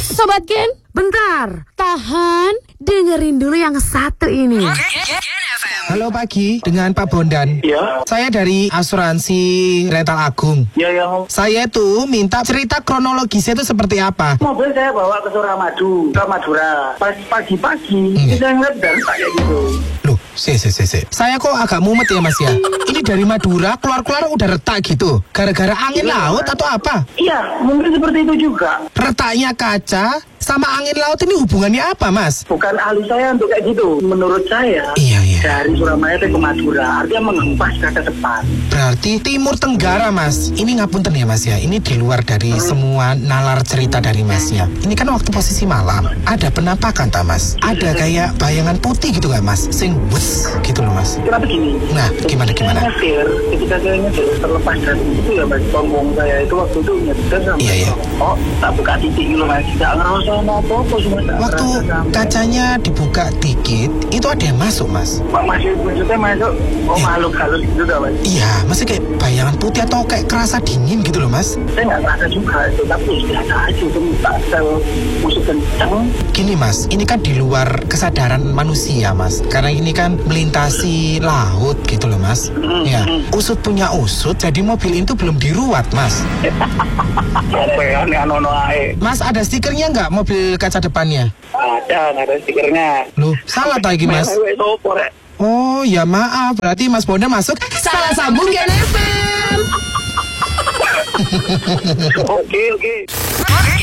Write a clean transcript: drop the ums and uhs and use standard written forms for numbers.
Sobat Gen, bentar, tahan, dengerin dulu yang satu ini. Halo pagi, dengan Pak Bondan. Ya. Saya dari asuransi Rental Agung. Ya. Saya tuh minta cerita kronologisnya itu seperti apa. Mobil saya bawa ke Suramadu, ke Madura. Pas pagi-pagi, saya ngeliat dan kayak gitu. Loh, saya kok agak mumet ya Mas ya. Ini dari Madura keluar-keluar udah retak gitu. Gara-gara angin laut atau apa? Iya, mungkin seperti itu juga. Retaknya kaca sama angin laut ini hubungannya apa Mas? Bukan ahli saya untuk kayak gitu. Menurut saya, Iya. dari Surabaya ke Madura, artinya mengempas ke depan. Berarti Timur Tenggara Mas. Ini ngapunten ya Mas ya. Ini di luar dari semua nalar cerita dari Masnya. Ini kan waktu posisi malam. Ada penampakan tak Mas? Ada kayak bayangan putih gitu gak Mas? Sing wus gitu loh Mas. Kenapa gini? Nah, gimana? Ketika saya nyetir terlepas dari itu ya Mas, punggung saya itu waktu itu nyetir sama. Iya. Oh, tak buka titik dulu Mas. Tidak ngerasa apa-apa cuma Waktu kacanya dibuka dikit, itu ada yang masuk Mas. Pak masih maksudnya masuk, makhluk halus gitu dah Mas. Iya, masih kayak bayangan putih atau kayak kerasa dingin gitu loh Mas. Saya nggak ngerasa juga itu, tapi biasa aja itu tak sel musuh kencang. Gini Mas, ini kan di luar kesadaran manusia Mas. Karena ini kan melintasi laut gitu loh Mas. Ya, usut punya usut, jadi mobil itu belum diruat Mas. Sampai anono ae. Mas, ada stikernya nggak mobil kaca depannya? Ada, nggak ada stikernya. Loh, salah tadi Mas. Oh, ya maaf. Berarti Mas Bondan masuk salah sambung Gen FM. Oke.